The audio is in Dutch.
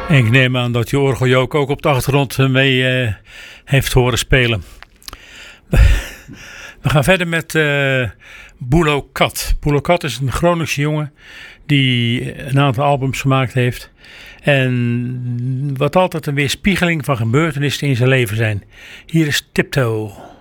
En ik neem aan dat die orgeljook ook op de achtergrond mee heeft horen spelen. We gaan verder met Boelo Kat. Boelo Kat is een Groningse jongen die een aantal albums gemaakt heeft. En wat altijd een weerspiegeling van gebeurtenissen in zijn leven zijn. Hier is Tiptoe.